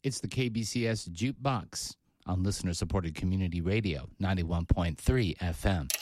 It's the KBCS Jukebox on listener-supported community radio, 91.3 FM.